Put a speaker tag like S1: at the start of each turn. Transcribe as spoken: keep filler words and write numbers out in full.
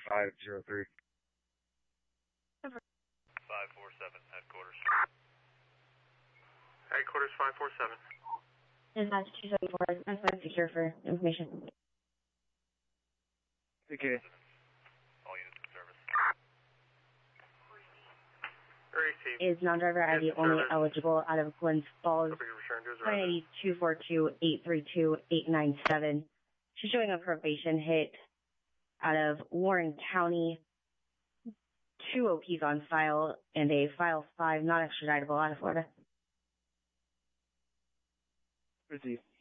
S1: five zero three.
S2: five four seven, headquarters.
S3: Headquarters five four seven.
S4: Dispatch two seventy-four, I'm five secure for information.
S1: Okay.
S2: All units in service.
S4: Is non-driver I D only eligible out of Glens Falls, nine eight zero, two four two, eight three two, eight nine seven. She's showing a probation hit out of Warren County, two O Ps on file, and a file five not extraditable out of Florida.
S1: Proceed.